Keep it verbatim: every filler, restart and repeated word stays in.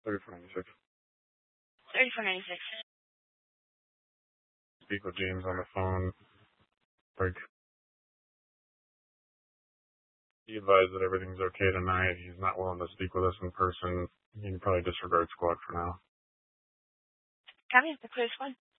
thirty-four ninety-six. thirty-four ninety-six. Speak with James on the phone. Like, he advised that everything's okay tonight. He's not willing to speak with us in person. He can probably disregard squad for now. Copy. The clear squad.